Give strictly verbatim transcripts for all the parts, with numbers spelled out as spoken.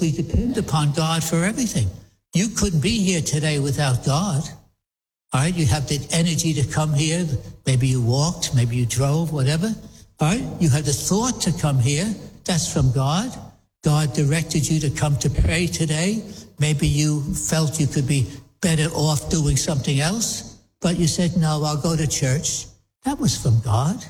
we depend upon God for everything. You couldn't be here today without God. All right, you have the energy to come here. Maybe you walked, maybe you drove, whatever. All right, you had the thought to come here. That's from God. God directed you to come to pray today. Maybe you felt you could be better off doing something else, but you said, no, I'll go to church. That was from God.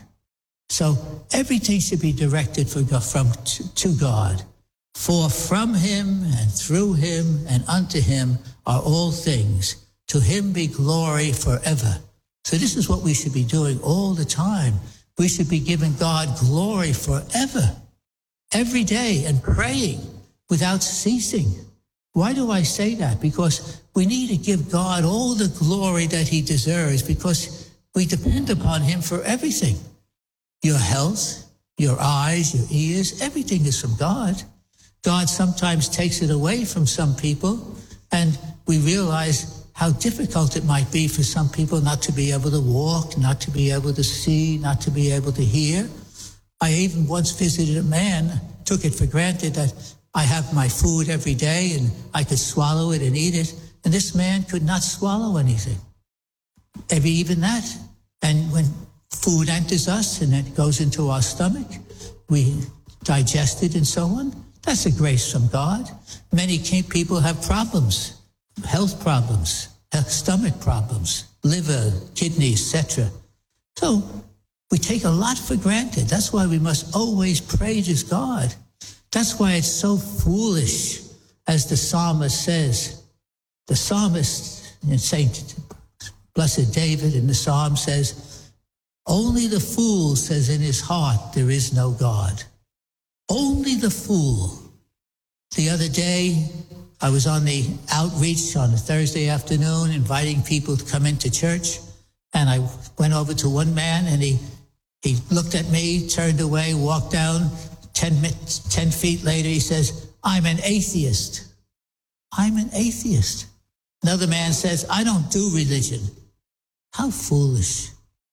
So everything should be directed for God, from to, to God. For from him and through him and unto him are all things. To him be glory forever. So this is what we should be doing all the time. We should be giving God glory forever, every day, and praying without ceasing. Why do I say that? Because we need to give God all the glory that he deserves, because we depend upon him for everything. Your health, your eyes, your ears, everything is from God. God sometimes takes it away from some people, and we realize how difficult it might be for some people not to be able to walk, not to be able to see, not to be able to hear. I even once visited a man, took it for granted that I have my food every day and I could swallow it and eat it, and this man could not swallow anything, maybe even that. And when food enters us and it goes into our stomach, we digest it and so on. That's a grace from God. Many people have problems, health problems, stomach problems, liver, kidneys, et cetera. So we take a lot for granted. That's why we must always praise God. That's why it's so foolish, as the psalmist says. The psalmist, in Saint Blessed David in the psalm says, only the fool says in his heart there is no God. Only the fool. The other day, I was on the outreach on a Thursday afternoon, inviting people to come into church, and I went over to one man, and he, he looked at me, turned away, walked down. Ten, ten feet later, he says, I'm an atheist. I'm an atheist. Another man says, I don't do religion. How foolish.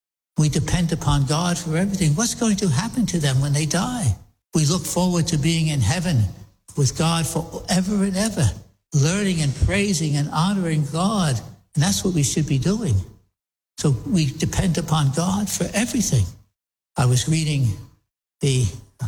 We depend upon God for everything. What's going to happen to them when they die? We look forward to being in heaven with God forever and ever, learning and praising and honoring God. And that's what we should be doing. So we depend upon God for everything. I was reading the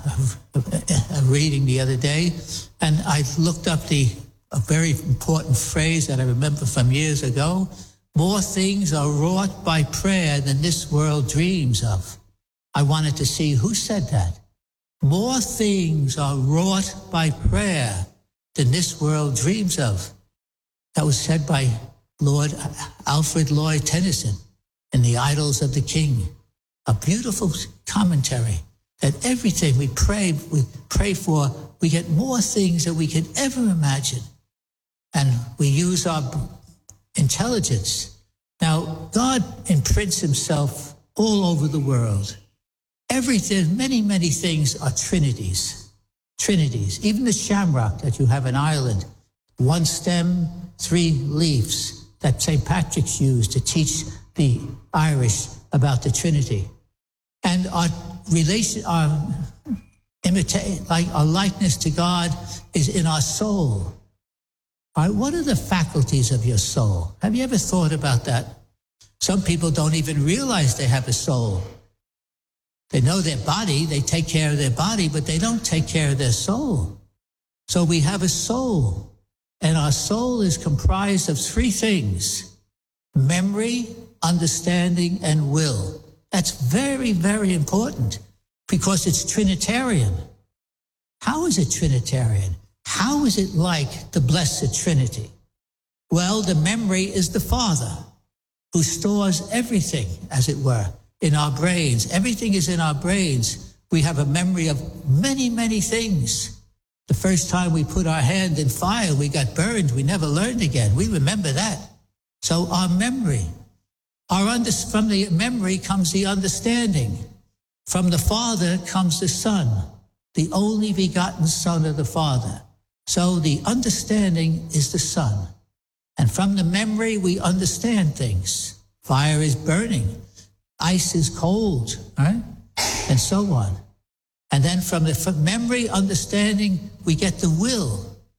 uh, reading the other day, and I looked up the a very important phrase that I remember from years ago. More things are wrought by prayer than this world dreams of. I wanted to see who said that. More things are wrought by prayer than this world dreams of. That was said by Lord Alfred Lloyd Tennyson in The Idylls of the King. A beautiful commentary that everything we pray, we pray for, we get more things than we could ever imagine. And we use our intelligence. Now, God imprints himself all over the world. Everything, many, many things are trinities. Trinities. Even the shamrock that you have in Ireland, one stem, three leaves, that Saint Patrick's used to teach the Irish about the Trinity. And our relation, our imitate, like our likeness to God is in our soul. All right, what are the faculties of your soul? Have you ever thought about that? Some people don't even realize they have a soul. They know their body, they take care of their body, but they don't take care of their soul. So we have a soul, and our soul is comprised of three things: memory, understanding, and will. That's very, very important because it's Trinitarian. How is it Trinitarian? How is it like the Blessed Trinity? Well, the memory is the Father who stores everything, as it were, in our brains. Everything is in our brains. We have a memory of many, many things. The first time we put our hand in fire, we got burned. We never learned again. We remember that. So our memory, our under, from the memory comes the understanding. From the Father comes the Son, the only begotten Son of the Father. So the understanding is the Son. And from the memory, we understand things. Fire is burning. Ice is cold, right? And so on. And then from the from memory, understanding, we get the will.